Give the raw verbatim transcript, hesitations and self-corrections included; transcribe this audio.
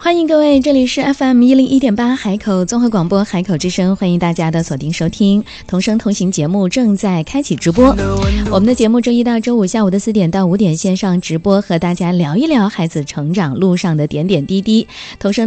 欢迎各位，这里是 F M 一零一点八海口综合广播海口之声，欢迎大家的锁定收听，同声同行节目正在开启直播。我们的节目周一到周五下午的四点到五点线上直播，和大家聊一聊孩子成长路上的点点滴滴。同声